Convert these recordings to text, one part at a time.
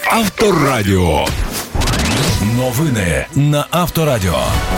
Авторадіо. Новини на Авторадіо.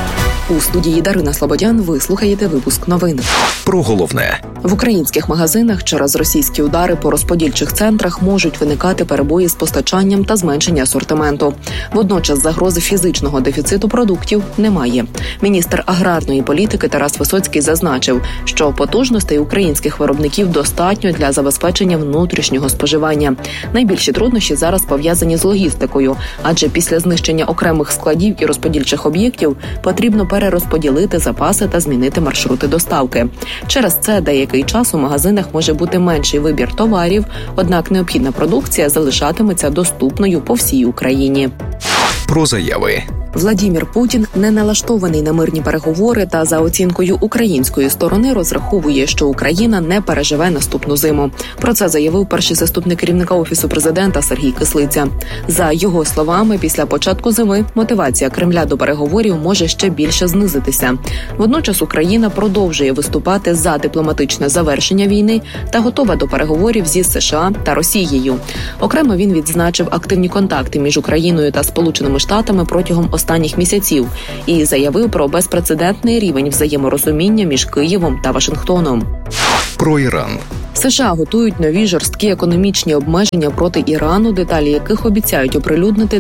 У студії Дарина Слободян ви слухаєте випуск новин. Про головне. В українських магазинах через російські удари по розподільчих центрах можуть виникати перебої з постачанням та зменшення асортименту. Водночас загрози фізичного дефіциту продуктів немає. Міністр аграрної політики Тарас Висоцький зазначив, що потужностей українських виробників достатньо для забезпечення внутрішнього споживання. Найбільші труднощі зараз пов'язані з логістикою, адже після знищення окремих складів і розподільчих об'єктів потрібно перерозподілити запаси та змінити маршрути доставки. Через це деякий час у магазинах може бути менший вибір товарів, однак необхідна продукція залишатиметься доступною по всій Україні. Про заяви. Владімір Путін не налаштований на мирні переговори та, за оцінкою української сторони, розраховує, що Україна не переживе наступну зиму. Про це заявив перший заступник керівника Офісу президента Сергій Кислиця. За його словами, після початку зими мотивація Кремля до переговорів може ще більше знизитися. Водночас Україна продовжує виступати за дипломатичне завершення війни та готова до переговорів зі США та Росією. Окремо він відзначив активні контакти між Україною та Сполученими Штатами протягом останніх місяців і заявив про безпрецедентний рівень взаєморозуміння між Києвом та Вашингтоном. Про Іран. США готують нові жорсткі економічні обмеження проти Ірану, деталі яких обіцяють оприлюднити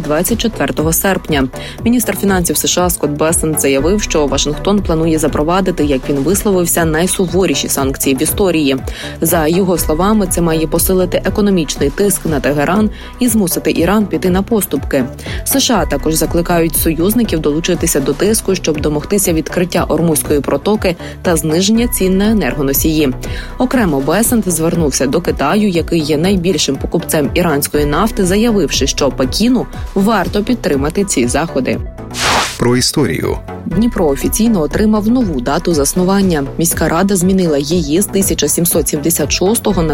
24 серпня. Міністр фінансів США Скотт Бессент заявив, що Вашингтон планує запровадити, як він висловився, найсуворіші санкції в історії. За його словами, це має посилити економічний тиск на Тегеран і змусити Іран піти на поступки. США також закликають союзників долучитися до тиску, щоб домогтися відкриття Ормузької протоки та зниження цін на енергоносії. Окремо Бессент звернувся до Китаю, який є найбільшим покупцем іранської нафти, заявивши, що Пекіну варто підтримати ці заходи. Про історію. Дніпро офіційно отримав нову дату заснування. Міська рада змінила її з 1776 на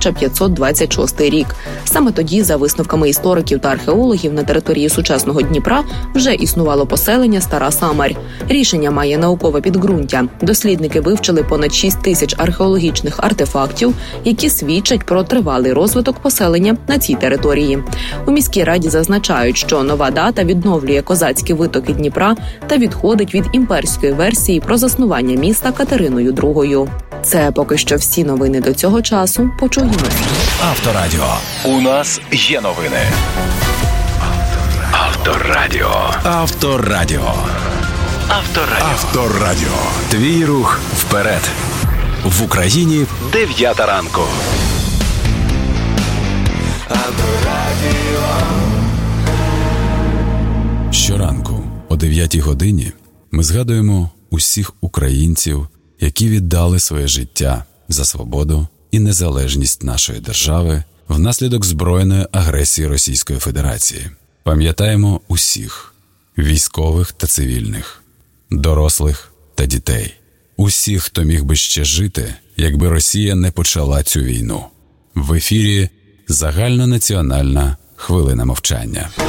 1526 рік. Саме тоді, за висновками істориків та археологів, на території сучасного Дніпра вже існувало поселення Стара Самарь. Рішення має наукове підґрунтя. Дослідники вивчили понад 6 тисяч археологічних артефактів, які свідчать про тривалий розвиток поселення на цій території. У міській раді зазначають, що нова дата відновлює козацькі витоки Дніпра та відходить від імперської версії про заснування міста Катериною II. Це поки що всі новини до цього часу. Почуємось. Авторадіо. У нас є новини. Авторадіо. Авторадіо. Авторадіо. Авторадіо. Твій рух вперед. В Україні 9 ранку. Авторадіо. Щоранку о 9 годині ми згадуємо усіх українців, які віддали своє життя за свободу і незалежність нашої держави внаслідок збройної агресії Російської Федерації. Пам'ятаємо усіх – військових та цивільних, дорослих та дітей. Усіх, хто міг би ще жити, якби Росія не почала цю війну. В ефірі загальнонаціональна хвилина мовчання.